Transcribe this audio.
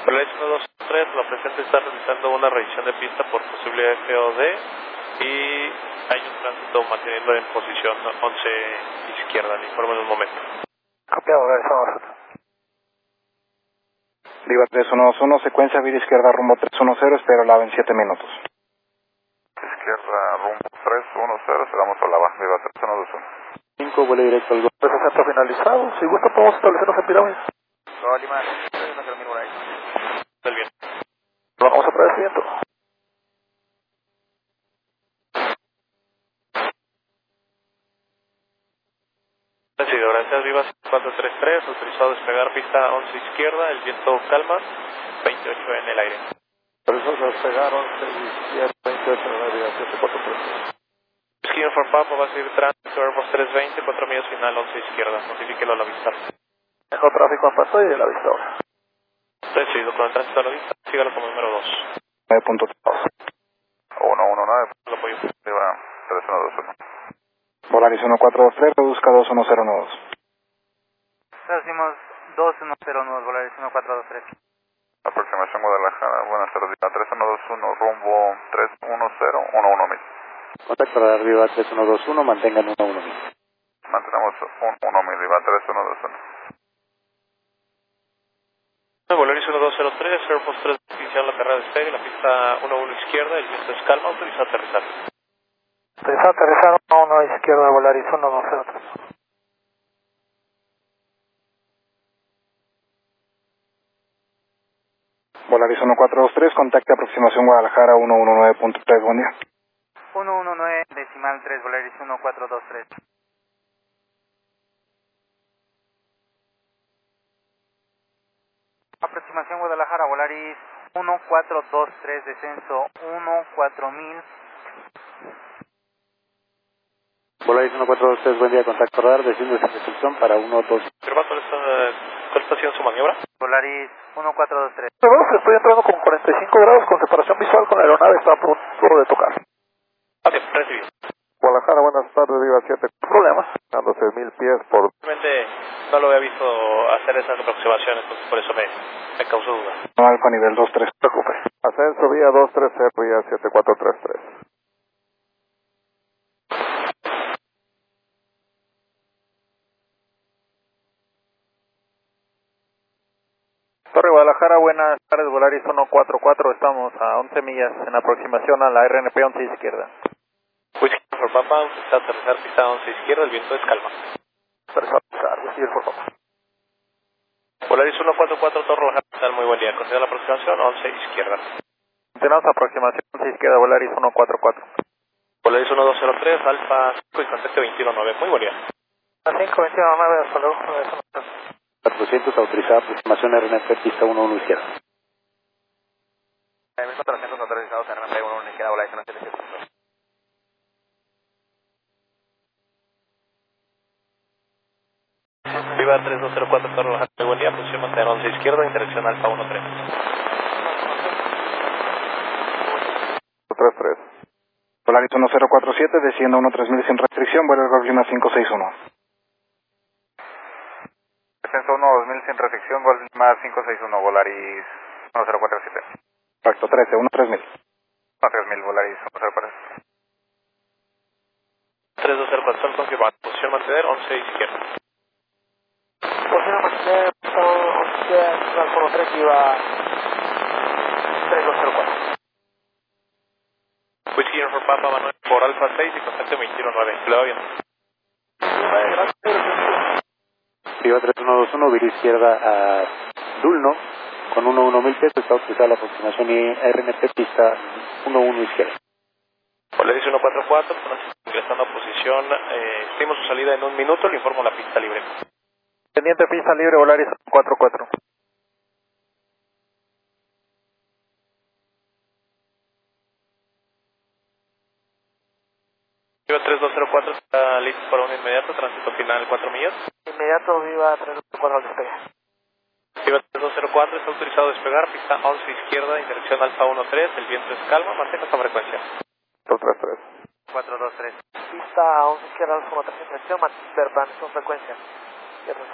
Volaris 123, la presente está realizando una revisión de pista por posible FOD y hay un tránsito manteniendo en posición 11 izquierda, le informo en un momento. Copiado, Volaris 123. Viva 311, secuencia vida izquierda rumbo 310, espero la en 7 minutos. Izquierda rumbo 310, esperamos a la baja, Viva 3121. 5, vuelo directo al golpe. Centro finalizado, si gusta podemos establecernos en pirámides. No, Lima, no termino por ahí. Del bien. Vamos a traer viento. Recibido, gracias, Viva 433, autorizado a despegar pista 11 izquierda, el viento calma, 28 en el aire. Autorizado a despegar 11 izquierda, 28 en el aire, 743. Skin for Papa va a seguir tránsito Airbus 320, 4 millas final 11 izquierda, notifíquelo a la vista. Mejor tráfico en pantalla y de la vista ahora. Recibido, con el tránsito a la vista, sígalo como número 2. 9.3. 119, Lo apoyo. Viva 3121. Volaris 1423, reduzca 2109. Decimos 210 Volaris 1423. Aproximación Guadalajara, buenas tardes, Viva 3121, rumbo 310, 11000. Contacto radar Viva 3121, mantengan 11000. Mantenemos 11000, Viva 3121. Volaris 1203, Airbus 3 iniciar la carrera de despegue, la pista 11 izquierda, el viento es calma, autoriza aterrizar. Autoriza aterrizar 11 izquierda, Volaris 1203. Volaris 1423, contacte aproximación Guadalajara 119.3, buen día. 119 decimal 3 Volaris 1423. Aproximación Guadalajara, Volaris 1423, descenso 14000. Volaris 1423, buen día, contacto radar, desciende esa recepción para 112. ¿Cuál está haciendo su maniobra? Volaris 1423. Estoy entrando con 45 grados con separación visual con la aeronave, está a punto de tocar. Ok, recibido. Guadalajara, buenas tardes, Viva 7. Problemas. Dando 6000 pies por... Realmente no lo había visto hacer esas aproximaciones, entonces por eso me causó duda. No, Alfa nivel 23, no se preocupe. Ascenso vía 230, vía 7433. Torre Guadalajara, buenas tardes, Volaris 144, estamos a 11 millas en aproximación a la RNP 11 izquierda. Whisky for Papa, autorizado a aterrizar pista 11 izquierda, el viento es calma. Whisky por favor. Volaris 144, Torre Guadalajara, muy buen día. Considera la aproximación 11 izquierda. Tenemos aproximación 11 izquierda, Volaris 144. Volaris 1203, Alfa 5 y contacto 219, muy buen día. A 529, hasta luego. 400 autorizada aproximación RNP pista 11 izquierda. 1400 autorizados RNP 11 izquierda, Volaris 177. Viva 3204, Torre Guadalajara, muy buen día. Posición mantener 11 izquierda, interacción Alfa 13. 33. Volaris 1047, desciendo 13000 sin restricción, vuelo Golf Lima 561. Ascenso 12000 sin restricción, Gol Lima 561, Volaris 1047. Correcto, 13, 13000. 3000, Volaris 1047. 3204, sol confirmado. Posición mantener 11 izquierda. Posición mantener 11 izquierda, 3 iba 3204. Whisky for Papa, Manuel por Alfa 6 y contacto 219. ¿Le va bien? Viva 3121, vía izquierda a Dulno, con 11000 pesos, está autorizada la aproximación y RNP pista 11 izquierda. Volaris 144, ingresando a posición, estimamos su salida en 1 minuto, le informo la pista libre. Pendiente pista libre, Volaris 144. Viva 3204, está listo para un inmediato, tránsito final 4 millas. Inmediato, Viva 3204 al despegue. Viva 3204, está autorizado a despegar, pista 11 izquierda, interacción Alfa 13, el viento es calma, mantenga esta frecuencia. 233. 423. Pista 11 izquierda, Alfa 13, interacción, permanece en frecuencia.